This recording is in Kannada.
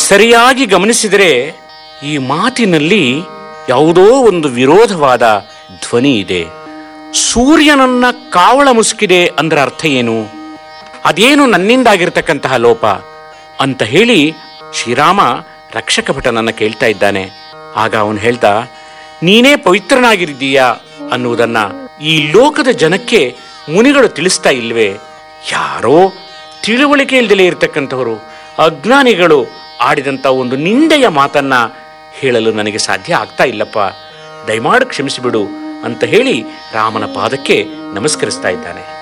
ಸರಿಯಾಗಿ ಗಮನಿಸಿದರೆ ಈ ಮಾತಿನಲ್ಲಿ ಯಾವುದೋ ಒಂದು ವಿರೋಧವಾದ ಧ್ವನಿ ಇದೆ. ಸೂರ್ಯನನ್ನ ಕಾವಳ ಮುಸುಕಿದೆ ಅಂದ್ರೆ ಅರ್ಥ ಏನು? ಅದೇನು ನನ್ನಿಂದಾಗಿರ್ತಕ್ಕಂತಹ ಲೋಪ ಅಂತ ಹೇಳಿ ಶ್ರೀರಾಮ ರಕ್ಷಕ ಭಟನನ್ನ ಕೇಳ್ತಾ ಇದ್ದಾನೆ. ಆಗ ಅವನು ಹೇಳ್ತಾ, ನೀನೇ ಪವಿತ್ರನಾಗಿದ್ದೀಯಾ ಅನ್ನುವುದನ್ನ ಈ ಲೋಕದ ಜನಕ್ಕೆ ಮುನಿಗಳು ತಿಳಿಸ್ತಾ ಇಲ್ವೇ? ಯಾರೋ ತಿಳುವಳಿಕೆ ಇಲ್ದಲೇ ಇರತಕ್ಕಂಥವರು ಅಜ್ಞಾನಿಗಳು ಆಡಿದಂಥ ಒಂದು ನಿಂದೆಯ ಮಾತನ್ನ ಹೇಳಲು ನನಗೆ ಸಾಧ್ಯ ಆಗ್ತಾ ಇಲ್ಲಪ್ಪ, ದಯಮಾಡಿ ಕ್ಷಮಿಸಿಬಿಡು ಅಂತ ಹೇಳಿ ರಾಮನ ಪಾದಕ್ಕೆ ನಮಸ್ಕರಿಸ್ತಾ ಇದ್ದಾನೆ.